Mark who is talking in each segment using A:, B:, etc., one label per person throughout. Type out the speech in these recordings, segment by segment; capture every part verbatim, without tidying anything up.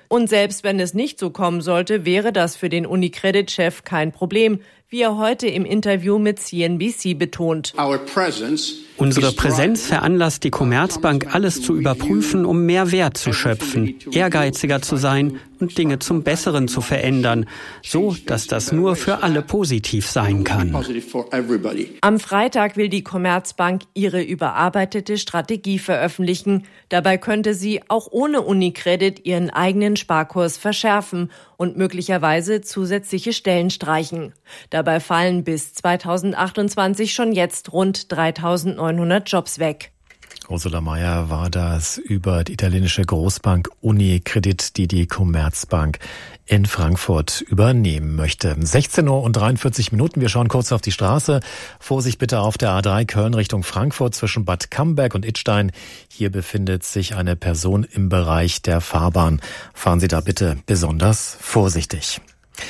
A: Und selbst wenn es nicht so kommen sollte, wäre das für den UniCredit-Chef kein Problem, wie er heute im Interview mit C N B C betont.
B: Unsere Präsenz veranlasst die Commerzbank, alles zu überprüfen, um mehr Wert zu schöpfen, ehrgeiziger zu sein und Dinge zum Besseren zu verändern, so dass das nur für alle positiv sein kann.
A: Am Freitag will die Commerzbank ihre überarbeitete Strategie veröffentlichen. Dabei könnte sie auch ohne UniCredit ihren eigenen Sparkurs verschärfen und möglicherweise zusätzliche Stellen streichen. Dabei fallen bis zweitausendachtundzwanzig schon jetzt rund dreitausendneunhundert Jobs weg.
C: Ursula Mayer war das über die italienische Großbank UniCredit, die die Commerzbank in Frankfurt übernehmen möchte. sechzehn Uhr und dreiundvierzig Minuten. Wir schauen kurz auf die Straße. Vorsicht bitte auf der A drei Köln Richtung Frankfurt zwischen Bad Camberg und Idstein. Hier befindet sich eine Person im Bereich der Fahrbahn. Fahren Sie da bitte besonders vorsichtig.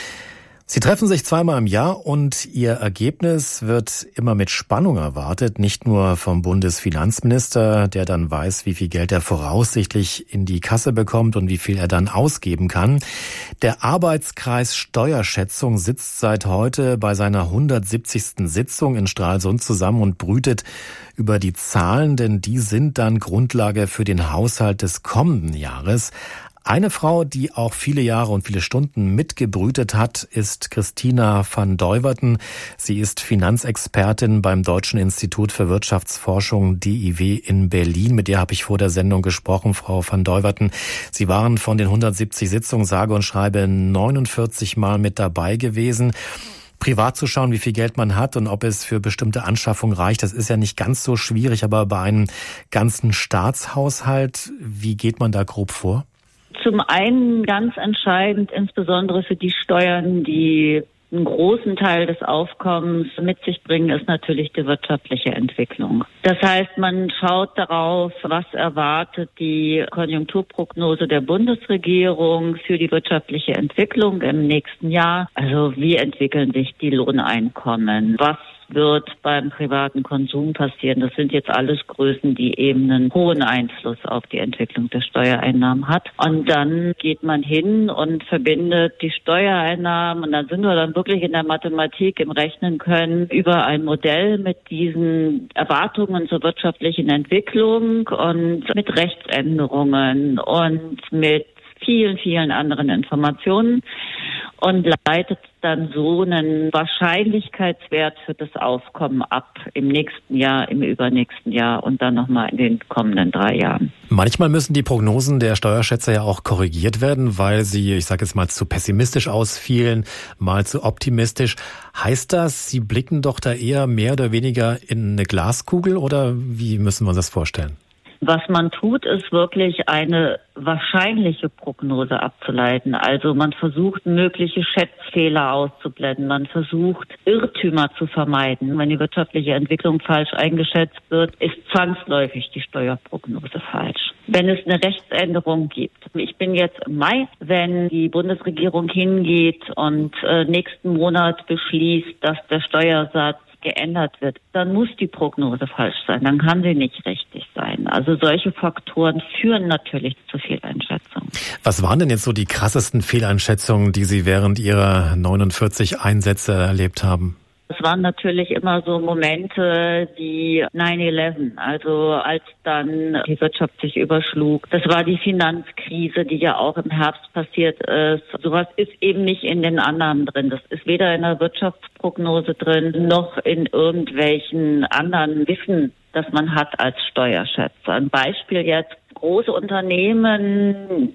C: Sie treffen sich zweimal im Jahr und Ihr Ergebnis wird immer mit Spannung erwartet. Nicht nur vom Bundesfinanzminister, der dann weiß, wie viel Geld er voraussichtlich in die Kasse bekommt und wie viel er dann ausgeben kann. Der Arbeitskreis Steuerschätzung sitzt seit heute bei seiner hundertsiebzigsten Sitzung in Stralsund zusammen und brütet über die Zahlen, denn die sind dann Grundlage für den Haushalt des kommenden Jahres. Eine Frau, die auch viele Jahre und viele Stunden mitgebrütet hat, ist Christina van Deuwerten. Sie ist Finanzexpertin beim Deutschen Institut für Wirtschaftsforschung D I W in Berlin. Mit ihr habe ich vor der Sendung gesprochen, Frau van Deuwerten. Sie waren von den hundertsiebzig Sitzungen sage und schreibe neunundvierzig Mal mit dabei gewesen. Privat zu schauen, wie viel Geld man hat und ob es für bestimmte Anschaffungen reicht, das ist ja nicht ganz so schwierig. Aber bei einem ganzen Staatshaushalt, wie geht man da grob vor?
D: Zum einen ganz entscheidend, insbesondere für die Steuern, die einen großen Teil des Aufkommens mit sich bringen, ist natürlich die wirtschaftliche Entwicklung. Das heißt, man schaut darauf, was erwartet die Konjunkturprognose der Bundesregierung für die wirtschaftliche Entwicklung im nächsten Jahr. Also wie entwickeln sich die Lohneinkommen? Was wird beim privaten Konsum passieren? Das sind jetzt alles Größen, die eben einen hohen Einfluss auf die Entwicklung der Steuereinnahmen hat. Und dann geht man hin und verbindet die Steuereinnahmen und dann sind wir dann wirklich in der Mathematik im Rechnen können über ein Modell mit diesen Erwartungen zur wirtschaftlichen Entwicklung und mit Rechtsänderungen und mit vielen, vielen anderen Informationen und leitet dann so einen Wahrscheinlichkeitswert für das Aufkommen ab im nächsten Jahr, im übernächsten Jahr und dann nochmal in den kommenden drei Jahren.
C: Manchmal müssen die Prognosen der Steuerschätzer ja auch korrigiert werden, weil sie, ich sage jetzt mal, zu pessimistisch ausfielen, mal zu optimistisch. Heißt das, Sie blicken doch da eher mehr oder weniger in eine Glaskugel oder wie müssen wir uns das vorstellen?
D: Was man tut, ist wirklich eine wahrscheinliche Prognose abzuleiten. Also man versucht, mögliche Schätzfehler auszublenden. Man versucht, Irrtümer zu vermeiden. Wenn die wirtschaftliche Entwicklung falsch eingeschätzt wird, ist zwangsläufig die Steuerprognose falsch. Wenn es eine Rechtsänderung gibt. Ich bin jetzt im Mai, wenn die Bundesregierung hingeht und äh, nächsten Monat beschließt, dass der Steuersatz geändert wird, dann muss die Prognose falsch sein, dann kann sie nicht richtig sein. Also solche Faktoren führen natürlich zu Fehleinschätzungen.
C: Was waren denn jetzt so die krassesten Fehleinschätzungen, die Sie während Ihrer neunundvierzig Einsätze erlebt haben?
D: Es waren natürlich immer so Momente wie nine eleven, also als dann die Wirtschaft sich überschlug. Das war die Finanzkrise, die ja auch im Herbst passiert ist. Sowas ist eben nicht in den Annahmen drin. Das ist weder in der Wirtschaftsprognose drin, noch in irgendwelchen anderen Wissen, das man hat als Steuerschätzer. Ein Beispiel jetzt. Große Unternehmen,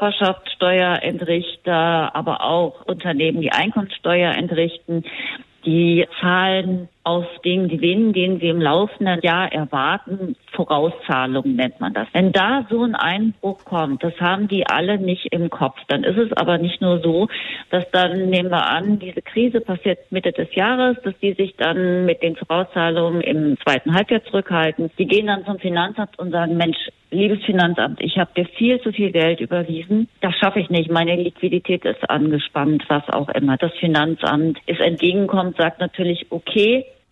D: Körperschaftsteuerentrichter, aber auch Unternehmen, die Einkommensteuer entrichten, die zahlen auf den Gewinn, den sie im laufenden Jahr erwarten, Vorauszahlungen nennt man das. Wenn da so ein Einbruch kommt, das haben die alle nicht im Kopf. Dann ist es aber nicht nur so, dass dann, nehmen wir an, diese Krise passiert Mitte des Jahres, dass die sich dann mit den Vorauszahlungen im zweiten Halbjahr zurückhalten. Die gehen dann zum Finanzamt und sagen, Mensch, liebes Finanzamt, ich habe dir viel zu viel Geld überwiesen. Das schaffe ich nicht. Meine Liquidität ist angespannt, was auch immer. Das Finanzamt ist entgegenkommt, sagt natürlich, okay,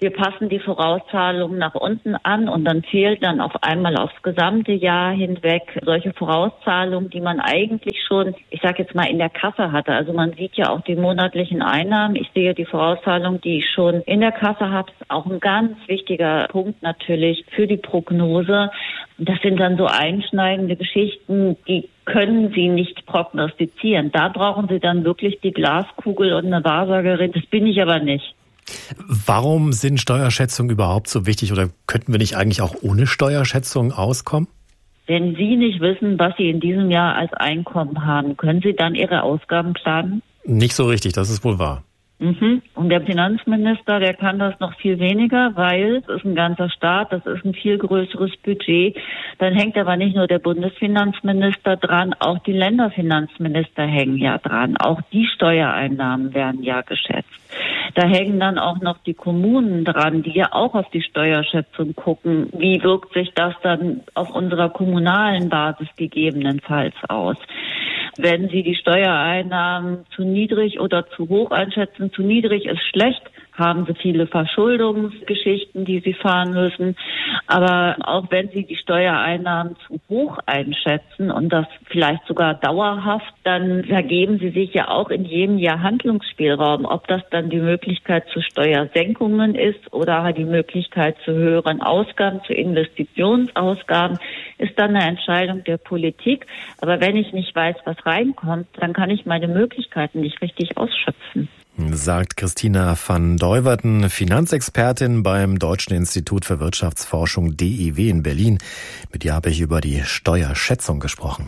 D: Wir passen die Vorauszahlungen nach unten an und dann fehlt dann auf einmal aufs gesamte Jahr hinweg solche Vorauszahlungen, die man eigentlich schon, ich sage jetzt mal, in der Kasse hatte. Also man sieht ja auch die monatlichen Einnahmen. Ich sehe die Vorauszahlung, die ich schon in der Kasse habe, ist auch ein ganz wichtiger Punkt natürlich für die Prognose. Das sind dann so einschneidende Geschichten, die können Sie nicht prognostizieren. Da brauchen Sie dann wirklich die Glaskugel und eine Wahrsagerin. Das bin ich aber nicht.
C: Warum sind Steuerschätzungen überhaupt so wichtig oder könnten wir nicht eigentlich auch ohne Steuerschätzungen auskommen?
D: Wenn Sie nicht wissen, was Sie in diesem Jahr als Einkommen haben, können Sie dann Ihre Ausgaben planen?
C: Nicht so richtig, das ist wohl wahr.
D: Mhm. Und der Finanzminister, der kann das noch viel weniger, weil es ist ein ganzer Staat, das ist ein viel größeres Budget. Dann hängt aber nicht nur der Bundesfinanzminister dran, auch die Länderfinanzminister hängen ja dran. Auch die Steuereinnahmen werden ja geschätzt. Da hängen dann auch noch die Kommunen dran, die ja auch auf die Steuerschätzung gucken. Wie wirkt sich das dann auf unserer kommunalen Basis gegebenenfalls aus? Wenn Sie die Steuereinnahmen zu niedrig oder zu hoch einschätzen, zu niedrig ist schlecht, haben Sie viele Verschuldungsgeschichten, die Sie fahren müssen. Aber auch wenn Sie die Steuereinnahmen zu hoch einschätzen und das vielleicht sogar dauerhaft, dann vergeben Sie sich ja auch in jedem Jahr Handlungsspielraum. Ob das dann die Möglichkeit zu Steuersenkungen ist oder die Möglichkeit zu höheren Ausgaben, zu Investitionsausgaben, ist dann eine Entscheidung der Politik. Aber wenn ich nicht weiß, was reinkommt, dann kann ich meine Möglichkeiten nicht richtig ausschöpfen.
C: Sagt Christina van Deuverten, Finanzexpertin beim Deutschen Institut für Wirtschaftsforschung D I W in Berlin. Mit ihr habe ich über die Steuerschätzung gesprochen.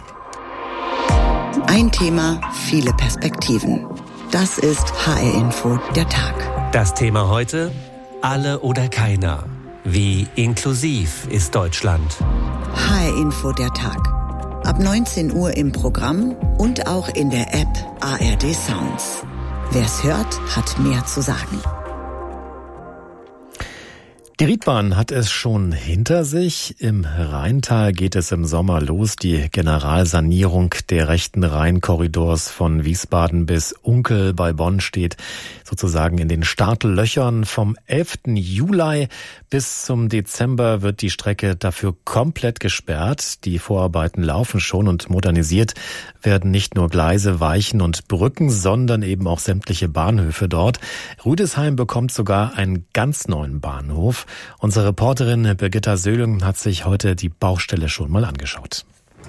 E: Ein Thema, viele Perspektiven. Das ist H R-Info, der Tag.
F: Das Thema heute: Alle oder keiner. Wie inklusiv ist Deutschland?
E: H R-Info, der Tag. Ab neunzehn Uhr im Programm und auch in der App A R D Sounds. Wer's hört, hat mehr zu sagen.
C: Die Riedbahn hat es schon hinter sich. Im Rheintal geht es im Sommer los. Die Generalsanierung der rechten Rheinkorridors von Wiesbaden bis Unkel bei Bonn steht sozusagen in den Startlöchern. Vom elften Juli bis zum Dezember wird die Strecke dafür komplett gesperrt. Die Vorarbeiten laufen schon und modernisiert werden nicht nur Gleise, Weichen und Brücken, sondern eben auch sämtliche Bahnhöfe dort. Rüdesheim bekommt sogar einen ganz neuen Bahnhof. Unsere Reporterin Birgitta Söhling hat sich heute die Baustelle schon mal angeschaut.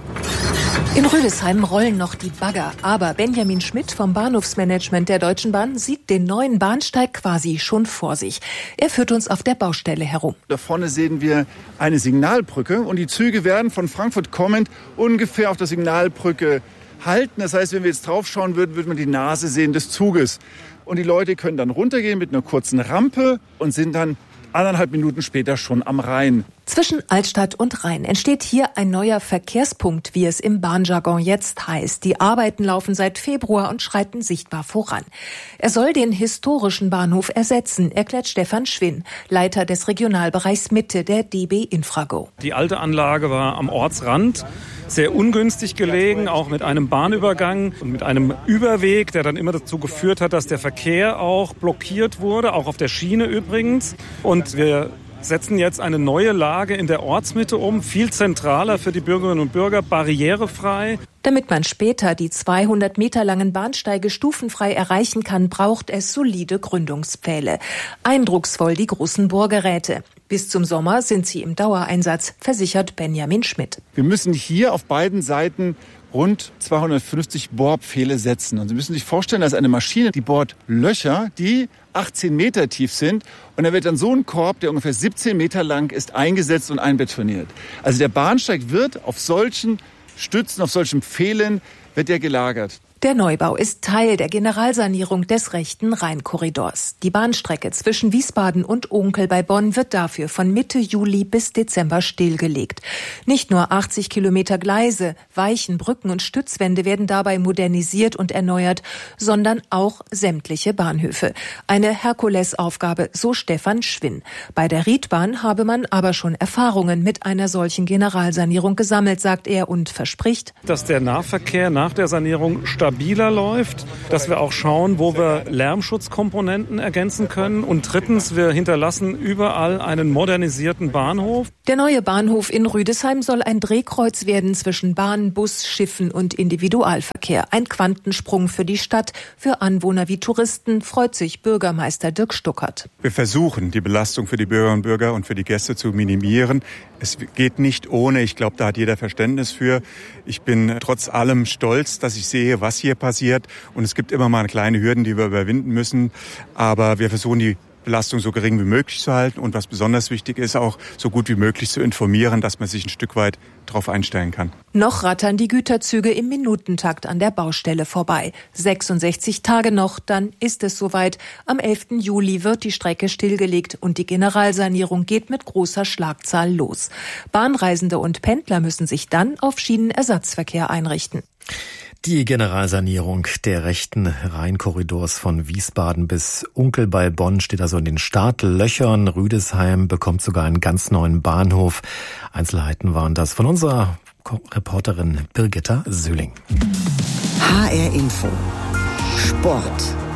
G: In Rüdesheim rollen noch die Bagger, aber Benjamin Schmidt vom Bahnhofsmanagement der Deutschen Bahn sieht den neuen Bahnsteig quasi schon vor sich. Er führt uns auf der Baustelle herum.
H: Da vorne sehen wir eine Signalbrücke und die Züge werden von Frankfurt kommend ungefähr auf der Signalbrücke halten. Das heißt, wenn wir jetzt drauf schauen würden, würde man die Nase sehen des Zuges. Und die Leute können dann runtergehen mit einer kurzen Rampe und sind dann anderthalb Minuten später schon am Rhein.
G: Zwischen Altstadt und Rhein entsteht hier ein neuer Verkehrspunkt, wie es im Bahnjargon jetzt heißt. Die Arbeiten laufen seit Februar und schreiten sichtbar voran. Er soll den historischen Bahnhof ersetzen, erklärt Stefan Schwinn, Leiter des Regionalbereichs Mitte der D B Infrago.
I: Die alte Anlage war am Ortsrand, sehr ungünstig gelegen, auch mit einem Bahnübergang und mit einem Überweg, der dann immer dazu geführt hat, dass der Verkehr auch blockiert wurde, auch auf der Schiene übrigens. Und wir setzen jetzt eine neue Lage in der Ortsmitte um, viel zentraler für die Bürgerinnen und Bürger, barrierefrei.
G: Damit man später die zweihundert Meter langen Bahnsteige stufenfrei erreichen kann, braucht es solide Gründungspfähle. Eindrucksvoll die großen Bohrgeräte. Bis zum Sommer sind sie im Dauereinsatz, versichert Benjamin Schmidt.
H: Wir müssen hier auf beiden Seiten rund zweihundertfünfzig Bohrpfähle setzen. Und Sie müssen sich vorstellen, dass eine Maschine, die bohrt Löcher, die achtzehn Meter tief sind. Und da wird dann so ein Korb, der ungefähr siebzehn Meter lang ist, eingesetzt und einbetoniert. Also der Bahnsteig wird auf solchen Stützen, auf solchen Pfählen, wird der gelagert.
G: Der Neubau ist Teil der Generalsanierung des rechten Rheinkorridors. Die Bahnstrecke zwischen Wiesbaden und Unkel bei Bonn wird dafür von Mitte Juli bis Dezember stillgelegt. Nicht nur achtzig Kilometer Gleise, Weichen, Brücken und Stützwände werden dabei modernisiert und erneuert, sondern auch sämtliche Bahnhöfe. Eine Herkulesaufgabe, so Stefan Schwinn. Bei der Riedbahn habe man aber schon Erfahrungen mit einer solchen Generalsanierung gesammelt, sagt er und verspricht,
I: dass der Nahverkehr nach der Sanierung stabil stabiler läuft, dass wir auch schauen, wo wir Lärmschutzkomponenten ergänzen können. Und drittens, wir hinterlassen überall einen modernisierten Bahnhof.
G: Der neue Bahnhof in Rüdesheim soll ein Drehkreuz werden zwischen Bahn, Bus, Schiffen und Individualverkehr. Ein Quantensprung für die Stadt. Für Anwohner wie Touristen freut sich Bürgermeister Dirk Stuckert.
J: Wir versuchen, die Belastung für die Bürgerinnen und Bürger und für die Gäste zu minimieren. Es geht nicht ohne. Ich glaube, da hat jeder Verständnis für. Ich bin trotz allem stolz, dass ich sehe, was hier passiert. Und es gibt immer mal kleine Hürden, die wir überwinden müssen. Aber wir versuchen, die Belastung so gering wie möglich zu halten. Und was besonders wichtig ist, auch so gut wie möglich zu informieren, dass man sich ein Stück weit darauf einstellen kann.
G: Noch rattern die Güterzüge im Minutentakt an der Baustelle vorbei. sechsundsechzig Tage noch, dann ist es soweit. Am elften Juli wird die Strecke stillgelegt und die Generalsanierung geht mit großer Schlagzahl los. Bahnreisende und Pendler müssen sich dann auf Schienenersatzverkehr einrichten.
C: Die Generalsanierung der rechten Rheinkorridors von Wiesbaden bis Unkel bei Bonn steht also in den Startlöchern. Rüdesheim bekommt sogar einen ganz neuen Bahnhof. Einzelheiten waren das von unserer Reporterin Birgitta Söhling.
E: H R Info Sport.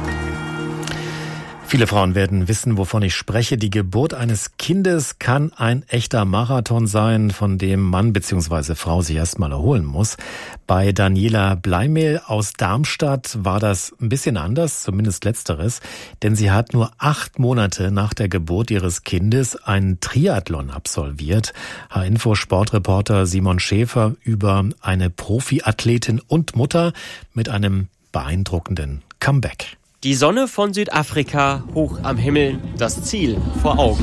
C: Viele Frauen werden wissen, wovon ich spreche. Die Geburt eines Kindes kann ein echter Marathon sein, von dem Mann bzw. Frau sich erstmal erholen muss. Bei Daniela Bleimehl aus Darmstadt war das ein bisschen anders, zumindest letzteres, denn sie hat nur acht Monate nach der Geburt ihres Kindes einen Triathlon absolviert. H-Info-Sportreporter Simon Schäfer über eine Profiathletin und Mutter mit einem beeindruckenden Comeback.
K: Die Sonne von Südafrika hoch am Himmel, das Ziel vor Augen.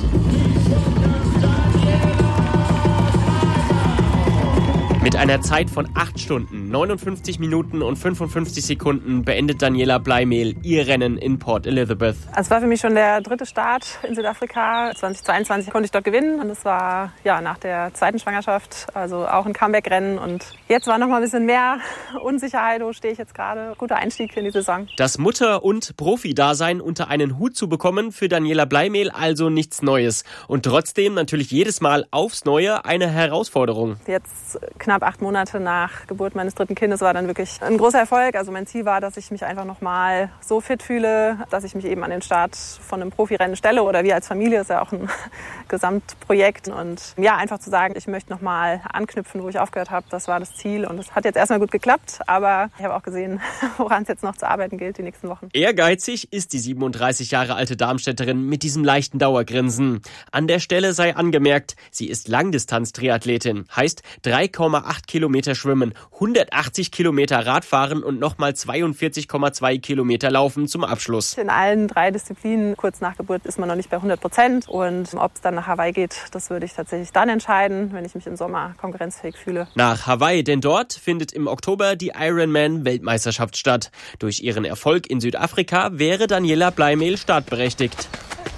K: Mit einer Zeit von acht Stunden, neunundfünfzig Minuten und fünfundfünfzig Sekunden beendet Daniela Bleimehl ihr Rennen in Port Elizabeth.
L: Es war für mich schon der dritte Start in Südafrika. zweitausendzweiundzwanzig konnte ich dort gewinnen und es war ja nach der zweiten Schwangerschaft, also auch ein Comeback-Rennen. Und jetzt war noch mal ein bisschen mehr Unsicherheit, wo stehe ich jetzt gerade. Guter Einstieg in die Saison.
K: Das Mutter- und Profi-Dasein unter einen Hut zu bekommen, für Daniela Bleimehl also nichts Neues. Und trotzdem natürlich jedes Mal aufs Neue eine Herausforderung.
L: Jetzt knapp acht Monate nach Geburt meines dritten Kindes war dann wirklich ein großer Erfolg. Also mein Ziel war, dass ich mich einfach noch mal so fit fühle, dass ich mich eben an den Start von einem Profirennen stelle. Oder wir als Familie, ist ja auch ein Gesamtprojekt. Und ja, einfach zu sagen, ich möchte noch mal anknüpfen, wo ich aufgehört habe. Das war das Ziel. Und es hat jetzt erstmal gut geklappt. Aber ich habe auch gesehen, woran es jetzt noch zu arbeiten gilt die nächsten Wochen.
K: Ehrgeizig ist die siebenunddreißig Jahre alte Darmstädterin mit diesem leichten Dauergrinsen. An der Stelle sei angemerkt, sie ist Langdistanz-Triathletin. Heißt drei Komma acht Kilometer schwimmen, hundertachtzig Kilometer Radfahren und nochmal zweiundvierzig Komma zwei Kilometer laufen zum Abschluss.
L: In allen drei Disziplinen, kurz nach Geburt, ist man noch nicht bei hundert Prozent. Und ob es dann nach Hawaii geht, das würde ich tatsächlich dann entscheiden, wenn ich mich im Sommer konkurrenzfähig fühle.
K: Nach Hawaii, denn dort findet im Oktober die Ironman-Weltmeisterschaft statt. Durch ihren Erfolg in Südafrika wäre Daniela Bleimehl startberechtigt.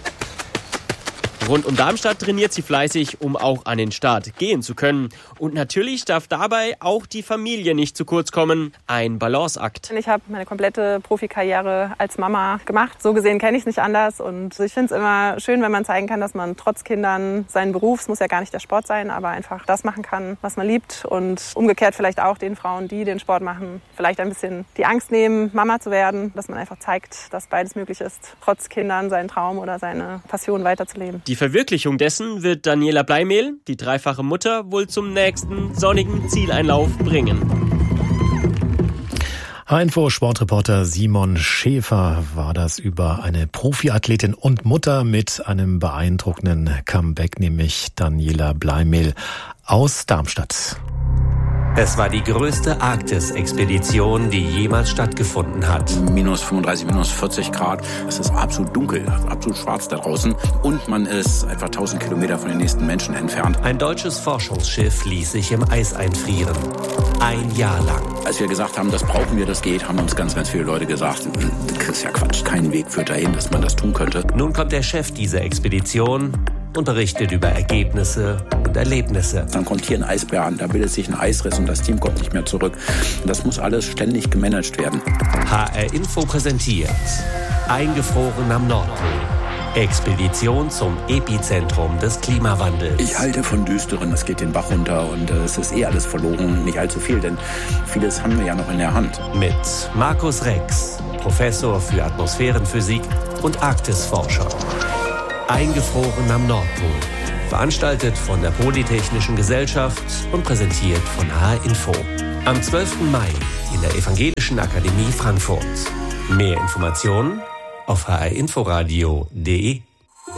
K: Rund um Darmstadt trainiert sie fleißig, um auch an den Start gehen zu können. Und natürlich darf dabei auch die Familie nicht zu kurz kommen. Ein Balanceakt.
L: Ich habe meine komplette Profikarriere als Mama gemacht. So gesehen kenne ich es nicht anders. Und ich finde es immer schön, wenn man zeigen kann, dass man trotz Kindern seinen Beruf, es muss ja gar nicht der Sport sein, aber einfach das machen kann, was man liebt. Und umgekehrt vielleicht auch den Frauen, die den Sport machen, vielleicht ein bisschen die Angst nehmen, Mama zu werden. Dass man einfach zeigt, dass beides möglich ist, trotz Kindern seinen Traum oder seine Passion weiterzuleben.
K: Die Verwirklichung dessen wird Daniela Bleimehl, die dreifache Mutter, wohl zum nächsten sonnigen Zieleinlauf bringen.
C: H-Info Sportreporter Simon Schäfer war das über eine Profiathletin und Mutter mit einem beeindruckenden Comeback, nämlich Daniela Bleimehl aus Darmstadt.
F: Es war die größte Arktis-Expedition, die jemals stattgefunden hat.
M: Minus fünfunddreißig, minus vierzig Grad. Es ist absolut dunkel, absolut schwarz da draußen. Und man ist etwa tausend Kilometer von den nächsten Menschen entfernt.
F: Ein deutsches Forschungsschiff ließ sich im Eis einfrieren. Ein Jahr lang.
M: Als wir gesagt haben, das brauchen wir, das geht, haben uns ganz, ganz viele Leute gesagt, das ist ja Quatsch, kein Weg führt dahin, dass man das tun könnte.
F: Nun kommt der Chef dieser Expedition und berichtet über Ergebnisse und Erlebnisse.
M: Dann kommt hier ein Eisbär an, da bildet sich ein Eisriss und das Team kommt nicht mehr zurück. Das muss alles ständig gemanagt werden.
F: H R Info präsentiert Eingefroren am Nordpol. Expedition zum Epizentrum des Klimawandels.
M: Ich halte von Düsteren, es geht den Bach runter und äh, es ist eh alles verloren. Nicht allzu viel, denn vieles haben wir ja noch in der Hand.
F: Mit Markus Rex, Professor für Atmosphärenphysik und Arktisforscher. Eingefroren am Nordpol. Veranstaltet von der Polytechnischen Gesellschaft und präsentiert von H R Info. Am zwölften Mai in der Evangelischen Akademie Frankfurt. Mehr Informationen auf h r inforadio punkt d e.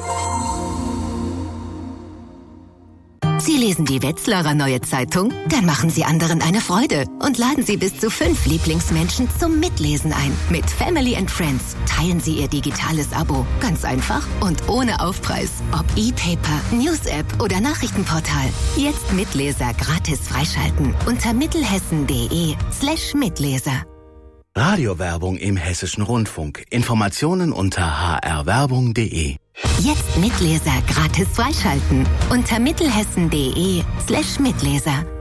N: Sie lesen die Wetzlarer Neue Zeitung? Dann machen Sie anderen eine Freude und laden Sie bis zu fünf Lieblingsmenschen zum Mitlesen ein. Mit Family and Friends teilen Sie Ihr digitales Abo. Ganz einfach und ohne Aufpreis. Ob E-Paper, News-App oder Nachrichtenportal. Jetzt Mitleser gratis freischalten unter mittelhessen.de slash Mitleser.
O: Radiowerbung im Hessischen Rundfunk. Informationen unter h r werbung punkt d e.
N: Jetzt Mitleser gratis freischalten unter mittelhessen.de slash Mitleser.